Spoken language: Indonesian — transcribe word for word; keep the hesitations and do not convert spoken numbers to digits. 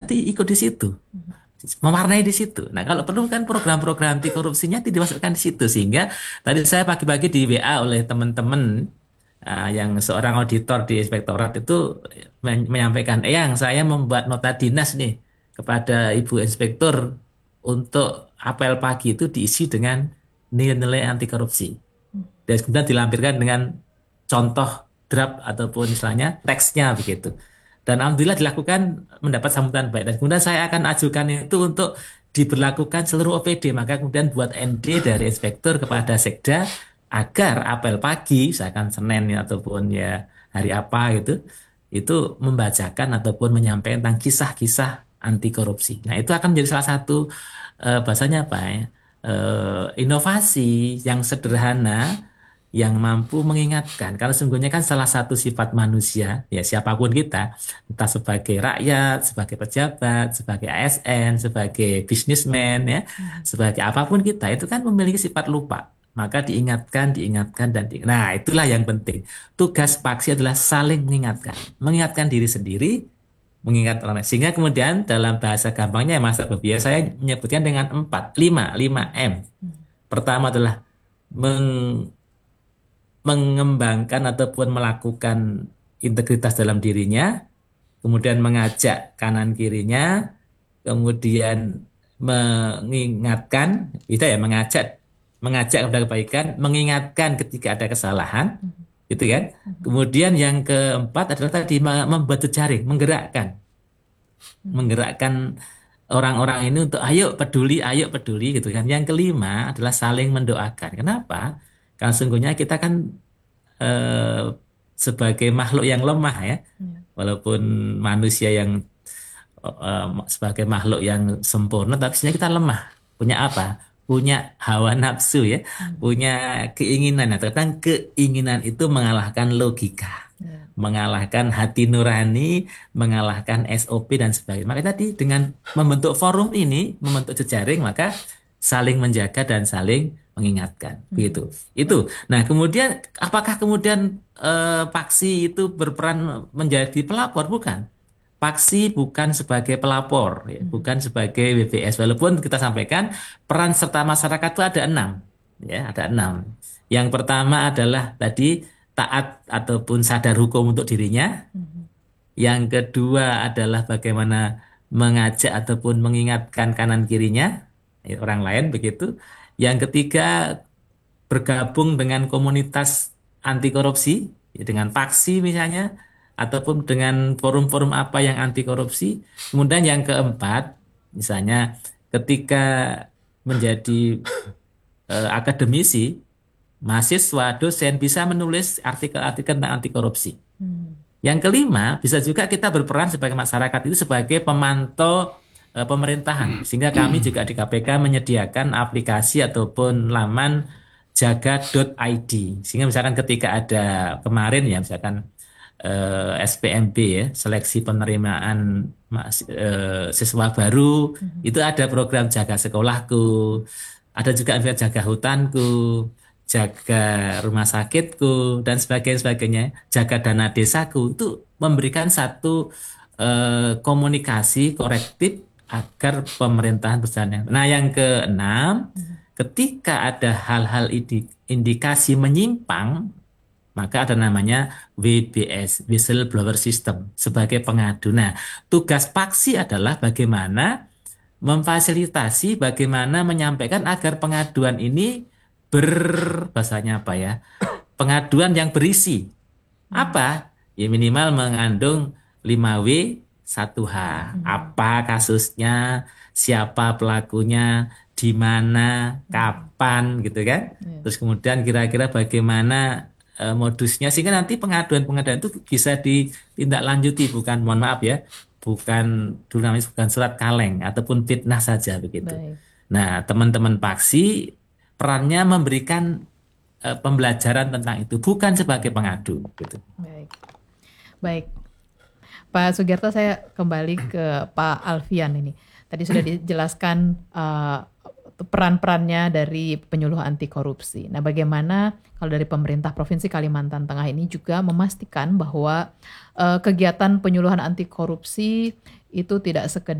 nanti ikut di situ, mewarnai di situ. Nah, kalau perlu kan program-program anti korupsinya tidak dimasukkan di situ, sehingga tadi saya pagi-pagi di W A oleh teman-teman ah, yang seorang auditor di inspektorat itu men- menyampaikan, Eyang, saya membuat nota dinas nih kepada Ibu Inspektur untuk apel pagi itu diisi dengan nilai-nilai anti korupsi. Dan kemudian dilampirkan dengan contoh draft ataupun istilahnya teksnya begitu. Dan alhamdulillah dilakukan mendapat sambutan baik. Dan kemudian saya akan ajukan itu untuk diberlakukan seluruh O P D. Maka kemudian buat N D dari inspektur kepada Sekda agar apel pagi, misalkan Senin ya, ataupun ya hari apa gitu, itu membacakan ataupun menyampaikan tentang kisah-kisah anti korupsi. Nah, itu akan menjadi salah satu eh, bahasanya apa ya? eh, inovasi yang sederhana yang mampu mengingatkan. Karena sesungguhnya kan salah satu sifat manusia, ya siapapun kita, entah sebagai rakyat, sebagai pejabat, sebagai A S N, sebagai bisnismen, ya, sebagai apapun kita, itu kan memiliki sifat lupa. Maka diingatkan, diingatkan, dan di... Nah, itulah yang penting. Tugas Paksi adalah saling mengingatkan. Mengingatkan diri sendiri, mengingat orang lain. Sehingga kemudian dalam bahasa gampangnya, Mas Abobia, saya menyebutkan dengan empat, lima, lima M. Pertama adalah meng mengembangkan ataupun melakukan integritas dalam dirinya, kemudian mengajak kanan kirinya, kemudian mengingatkan, itu ya mengajak, mengajak kepada kebaikan, mengingatkan ketika ada kesalahan, gitu kan. Kemudian yang keempat adalah tadi me- membuat jejaring, menggerakkan, menggerakkan orang-orang ini untuk ayo peduli, ayo peduli gitu kan. Yang kelima adalah saling mendoakan. Kenapa? Karena sungguhnya kita kan eh, sebagai makhluk yang lemah ya, walaupun manusia yang eh, sebagai makhluk yang sempurna, tapi sebenarnya kita lemah. Punya apa? Punya hawa nafsu ya, punya keinginan. Nah, terkadang keinginan itu mengalahkan logika, mengalahkan hati nurani, mengalahkan S O P dan sebagainya. Maka tadi dengan membentuk forum ini, membentuk jejaring, maka saling menjaga dan saling mengingatkan. Gitu. Itu. Nah, kemudian apakah kemudian eh, Paksi itu berperan menjadi pelapor? Bukan. Paksi bukan sebagai pelapor, ya, bukan sebagai W B S. Walaupun kita sampaikan peran serta masyarakat itu ada enam, ya, ada enam. Yang pertama adalah tadi taat ataupun sadar hukum untuk dirinya. Yang kedua adalah bagaimana mengajak ataupun mengingatkan kanan kirinya, ya, orang lain begitu. Yang ketiga bergabung dengan komunitas anti korupsi, ya, dengan Paksi misalnya, ataupun dengan forum-forum apa yang anti korupsi. Kemudian yang keempat, misalnya ketika menjadi eh, akademisi, mahasiswa, dosen bisa menulis artikel-artikel tentang anti korupsi. Yang kelima, bisa juga kita berperan sebagai masyarakat itu sebagai pemantau eh, pemerintahan. Sehingga kami juga di K P K menyediakan aplikasi ataupun laman jaga.id. Sehingga misalkan ketika ada kemarin ya, misalkan eh, S P M B ya, seleksi penerimaan mas- eh, siswa baru, itu ada program jaga sekolahku, ada juga misalnya jaga hutanku, jaga rumah sakitku, dan sebagainya, sebagainya, jaga dana desaku, itu memberikan satu eh, komunikasi korektif agar pemerintahan berjalan. Nah, yang keenam, ketika ada hal-hal indi- indikasi menyimpang, maka ada namanya W B S, Whistleblower System, sebagai pengadu. Nah, tugas Paksi adalah bagaimana memfasilitasi, bagaimana menyampaikan agar pengaduan ini ber, bahasanya apa ya, pengaduan yang berisi. Apa? Ya minimal mengandung lima W satu H. Apa kasusnya, siapa pelakunya, di mana, kapan gitu kan. Terus kemudian kira-kira bagaimana eh, modusnya, sehingga nanti pengaduan-pengaduan itu bisa ditindaklanjuti, bukan, mohon maaf ya, bukan dulu namanya bukan surat kaleng ataupun fitnah saja begitu. Baik, Nah, teman-teman Paksi perannya memberikan eh, pembelajaran tentang itu, bukan sebagai pengadu gitu. baik, baik. Pak Sugiarto, saya kembali ke Pak Alfian ini. Tadi sudah dijelaskan uh, peran-perannya dari penyuluh anti korupsi. Nah, bagaimana kalau dari pemerintah Provinsi Kalimantan Tengah ini juga memastikan bahwa uh, kegiatan penyuluhan anti korupsi itu tidak sekedar